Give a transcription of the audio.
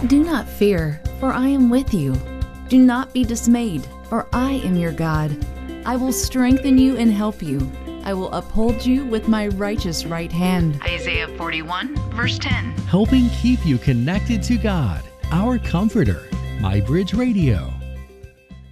Do not fear, for I am with you. Do not be dismayed, for I am your God. I will strengthen you and help you. I will uphold you with my righteous right hand. Isaiah 41, verse 10. Helping keep you connected to God, our Comforter. MyBridge Radio.